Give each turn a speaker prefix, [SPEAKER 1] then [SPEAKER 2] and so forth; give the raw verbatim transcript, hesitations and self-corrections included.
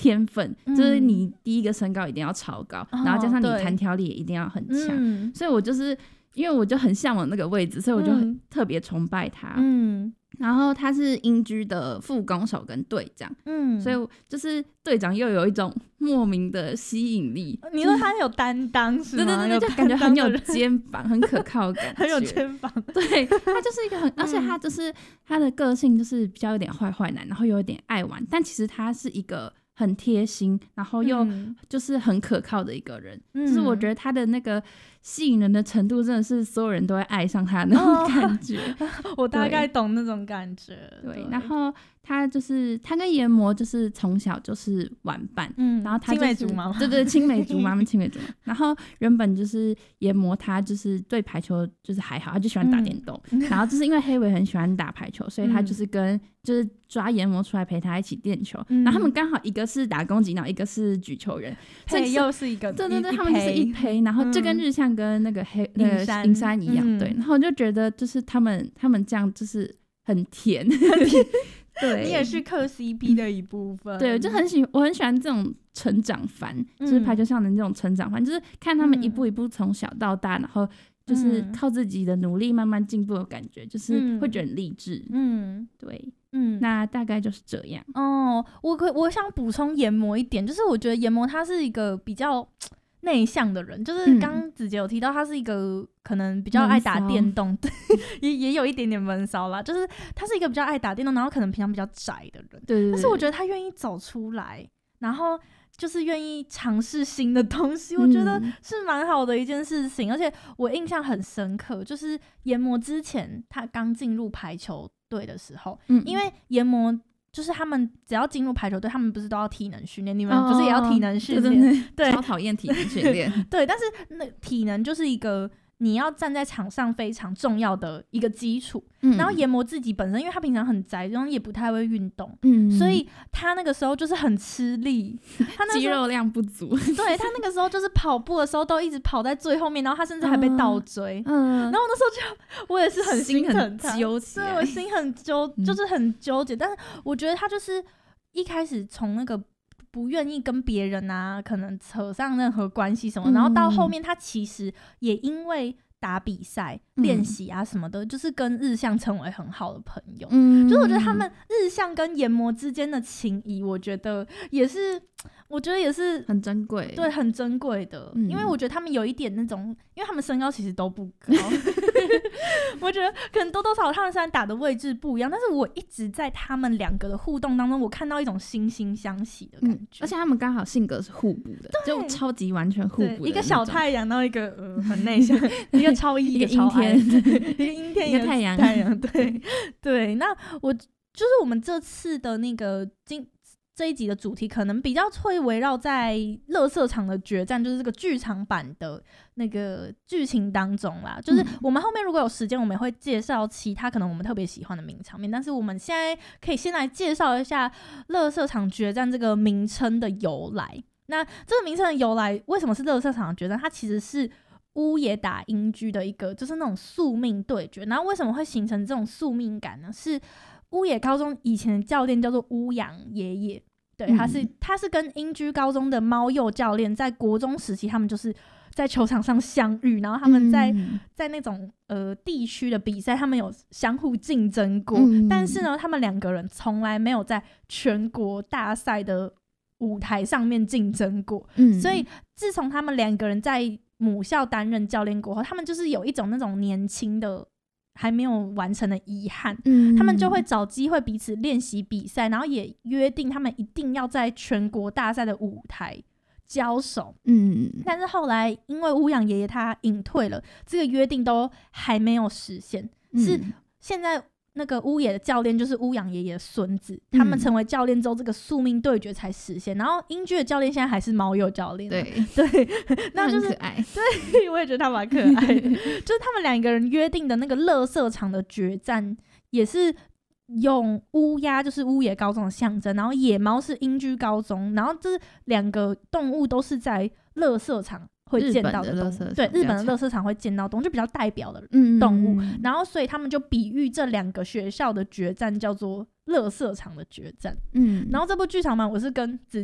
[SPEAKER 1] 天分，嗯、就是你第一个身高一定要超高，哦、然后加上你弹跳力也一定要很强，嗯、所以我就是因为我就很向往那个位置，所以我就很特别崇拜他。嗯，然后他是英居的副攻手跟队长，嗯，所以就是队长又有一种莫名的吸引力。
[SPEAKER 2] 你说他有担当是吗？
[SPEAKER 1] 对对对，就感觉很有肩膀，很可靠的感觉，
[SPEAKER 2] 很有肩膀。
[SPEAKER 1] 对，他就是一个很，而且他就是他的个性就是比较有点坏坏男，然后有点爱玩，但其实他是一个很贴心，然后又就是很可靠的一个人。嗯、就是我觉得他的那个吸引人的程度，真的是所有人都会爱上他的那种感觉。
[SPEAKER 2] 哦、我大概懂那种感觉。
[SPEAKER 1] 对，对然后他就是他跟研磨就是从小就是玩伴，嗯，然后他、就是、
[SPEAKER 2] 青梅竹马，
[SPEAKER 1] 对对，青梅竹马，青梅竹马。然后原本就是研磨，他就是对排球就是还好，他就喜欢打电动。嗯、然后就是因为黑尾很喜欢打排球，所以他就是跟、嗯、就是抓研磨出来陪他一起练球。嗯、然后他们刚好一个是打攻击，然后一个是举球员，
[SPEAKER 2] 配又是一个，
[SPEAKER 1] 对对对，他们就是一配，然后就跟日向跟那个黑、嗯、那个银山一样，嗯、对。然后我就觉得就是他们他们这样就是很甜。对，
[SPEAKER 2] 你也是嗑 C P 的一部分。
[SPEAKER 1] 对，就很喜我很喜欢这种成长番，嗯、就是排球少年这种成长番，就是看他们一步一步从小到大，嗯、然后就是靠自己的努力慢慢进步的感觉，嗯、就是会觉得很励志。嗯，对，嗯，那大概就是这样。
[SPEAKER 2] 哦，我可我想补充研磨一点，就是我觉得研磨他是一个比较内向的人，就是刚刚子杰有提到他是一个可能比较爱打电动，对，也也有一点点闷骚啦，就是他是一个比较爱打电动，然后可能平常比较宅的人，对对对，但是我觉得他愿意走出来，然后就是愿意尝试新的东西，我觉得是蛮好的一件事情。嗯、而且我印象很深刻，就是研磨之前他刚进入排球队的时候，嗯、因为研磨就是他们只要进入排球队，他们不是都要体能训练？你们不是也要体能训练？哦、对，
[SPEAKER 1] 超讨厌体能训练。
[SPEAKER 2] 对，但是那体能就是一个你要站在场上非常重要的一个基础。嗯、然后研磨自己本身，因为他平常很宅，然后也不太会运动，嗯、所以他那个时候就是很吃力，他那
[SPEAKER 1] 肌肉量不足。
[SPEAKER 2] 对，他那个时候就是跑步的时候都一直跑在最后面，然后他甚至还被倒追。嗯，然后那时候就我也是很心疼他，
[SPEAKER 1] 心很纠结，
[SPEAKER 2] 对，我心很纠，就是很纠结。嗯、但是我觉得他就是一开始从那个不愿意跟别人啊，可能扯上任何关系什么，嗯、然后到后面他其实也因为打比赛、练习啊什么的，嗯、就是跟日向成为很好的朋友。嗯，就是我觉得他们日向跟研磨之间的情谊，我觉得也是，我觉得也是
[SPEAKER 1] 很珍贵，
[SPEAKER 2] 对，很珍贵的。嗯、因为我觉得他们有一点那种，因为他们身高其实都不高，我觉得可能多多少少他们虽然打的位置不一样，但是我一直在他们两个的互动当中，我看到一种惺惺相惜的感觉。嗯、
[SPEAKER 1] 而且他们刚好性格是互补的，就超级完全互补的，
[SPEAKER 2] 一个小太阳，然后一个、呃、很内向，一个超一，
[SPEAKER 1] 一个阴天，
[SPEAKER 2] 一个阴天，
[SPEAKER 1] 一个太阳，
[SPEAKER 2] 太阳，对对。那我就是我们这次的那个今这一集的主题，可能比较会围绕在垃圾场的决战，就是这个剧场版的那个剧情当中啦。就是我们后面如果有时间，我们也会介绍其他可能我们特别喜欢的名场面。但是我们现在可以先来介绍一下垃圾场决战这个名称的由来。那这个名称的由来，为什么是垃圾场的决战？它其实是乌野打英居的一个就是那种宿命对决。然后为什么会形成这种宿命感呢？是乌野高中以前的教练叫做乌养爷爷，对，他是他是跟英居高中的猫鼬教练在国中时期，他们就是在球场上相遇，然后他们在、嗯、在那种呃地区的比赛，他们有相互竞争过，嗯、但是呢，他们两个人从来没有在全国大赛的舞台上面竞争过，嗯、所以自从他们两个人在母校担任教练过后，他们就是有一种那种年轻的还没有完成的遗憾，嗯、他们就会找机会彼此练习比赛，然后也约定他们一定要在全国大赛的舞台交手。嗯，但是后来因为乌养爷爷他隐退了，这个约定都还没有实现，嗯、是现在那个乌野的教练就是乌养爷爷的孙子，嗯、他们成为教练之后，这个宿命对决才实现。然后英居的教练现在还是猫鼬教练，
[SPEAKER 1] 对
[SPEAKER 2] 对，那就是
[SPEAKER 1] 很可爱，
[SPEAKER 2] 对，我也觉得他蛮可爱的。就是他们两个人约定的那个垃圾场的决战，也是用乌鸦就是乌野高中的象征，然后野猫是英居高中，然后这两个动物都是在垃圾场会见到的动物，对，日本的垃圾场会见到动物，就比较代表的动物，嗯、然后所以他们就比喻这两个学校的决战叫做垃圾场的决战。嗯，然后这部剧场版我是跟子